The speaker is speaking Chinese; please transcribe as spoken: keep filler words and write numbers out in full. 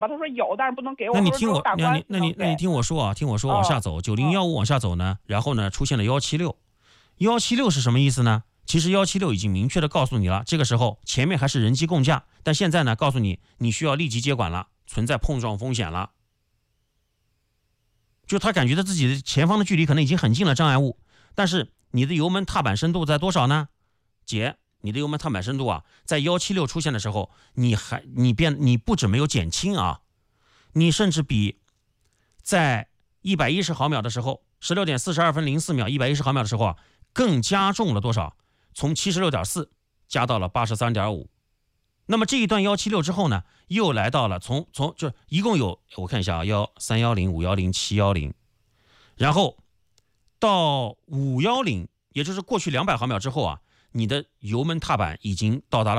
吧？他说有，但是不能给我。 那你听我，那你那你那你听我说啊，听我说，往下走，九零幺五往下走呢，然后呢出现了幺七六，幺七六是什么意思呢？其实幺七六已经明确的告诉你了，这个时候前面还是人机共驾，但现在呢告诉你你需要立即接管了，存在碰撞风险了。就他感觉到自己的前方的距离可能已经很近了，障碍物，但是你的油门踏板深度在多少呢？姐，你的油门踏板深度啊，在幺七六出现的时候，你还你变你不止没有减轻啊，你甚至比在一百一十毫秒的时候，十六点四十二分零四秒，一百一十毫秒的时候啊，更加重了多少？从 七十六点四 加到了 八十三点五。那么这一段幺七六之后呢，又来到了从从就一共有我看一下啊，幺三幺零、五幺零、七幺零，然后到五幺零，也就是过去两百毫秒之后啊，你的油门踏板已经到达了